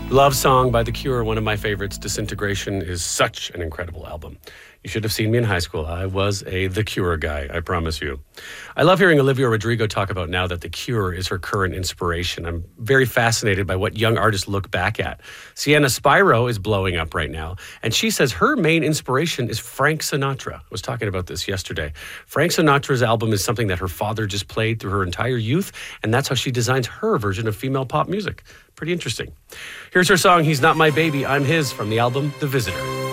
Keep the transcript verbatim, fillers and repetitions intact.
Love Song by The Cure, one of my favorites. Disintegration is such an incredible album. You should have seen me in high school. I was a The Cure guy, I promise you. I love hearing Olivia Rodrigo talk about now that The Cure is her current inspiration. I'm very fascinated by what young artists look back at. Sienna Spyro is blowing up right now, and she says her main inspiration is Frank Sinatra. I was talking about this yesterday. Frank Sinatra's album is something that her father just played through her entire youth, and that's how she designs her version of female pop music. Pretty interesting. Here's her song, He's Not My Baby, I'm His, from the album The Visitor.